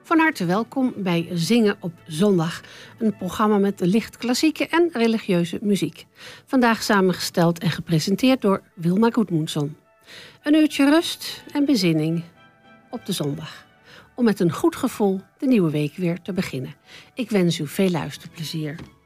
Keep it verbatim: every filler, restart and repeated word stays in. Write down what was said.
Van harte welkom bij Zingen op Zondag. Een programma met licht klassieke en religieuze muziek. Vandaag samengesteld en gepresenteerd door Wilma Goedmoensson. Een uurtje rust en bezinning op de zondag. Om met een goed gevoel de nieuwe week weer te beginnen. Ik wens u veel luisterplezier.